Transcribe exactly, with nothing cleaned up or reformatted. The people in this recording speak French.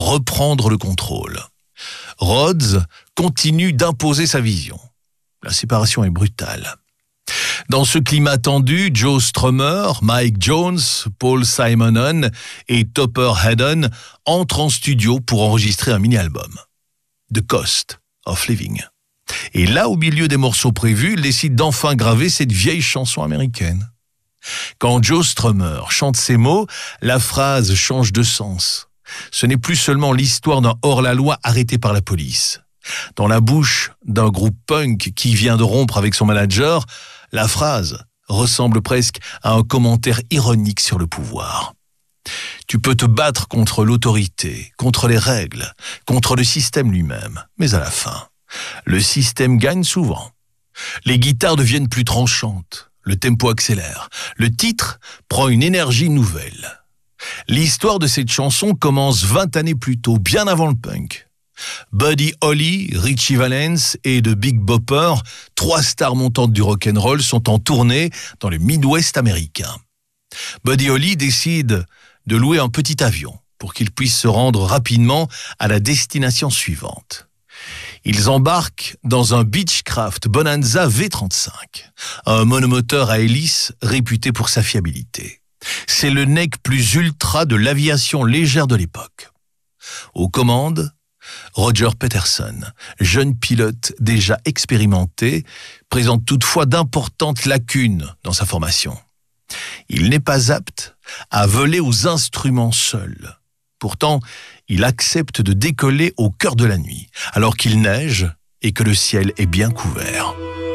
reprendre le contrôle. Rhodes continue d'imposer sa vision. La séparation est brutale. Dans ce climat tendu, Joe Strummer, Mike Jones, Paul Simonon et Topper Headon entrent en studio pour enregistrer un mini-album, The Cost of Living. Et là, au milieu des morceaux prévus, ils décident d'enfin graver cette vieille chanson américaine. Quand Joe Strummer chante ces mots, la phrase change de sens. Ce n'est plus seulement l'histoire d'un hors-la-loi arrêté par la police. Dans la bouche d'un groupe punk qui vient de rompre avec son manager, la phrase ressemble presque à un commentaire ironique sur le pouvoir. Tu peux te battre contre l'autorité, contre les règles, contre le système lui-même, mais à la fin, le système gagne souvent. Les guitares deviennent plus tranchantes, le tempo accélère, le titre prend une énergie nouvelle. L'histoire de cette chanson commence vingt années plus tôt, bien avant le punk. Buddy Holly, Richie Valens et The Big Bopper, trois stars montantes du rock'n'roll, sont en tournée dans le Midwest américain. Buddy Holly décide de louer un petit avion pour qu'il puisse se rendre rapidement à la destination suivante. Ils embarquent dans un Beechcraft Bonanza V trente-cinq, un monomoteur à hélice réputé pour sa fiabilité. C'est le nec plus ultra de l'aviation légère de l'époque. Aux commandes, Roger Peterson, jeune pilote déjà expérimenté, présente toutefois d'importantes lacunes dans sa formation. Il n'est pas apte à voler aux instruments seul. Pourtant, il accepte de décoller au cœur de la nuit, alors qu'il neige et que le ciel est bien couvert.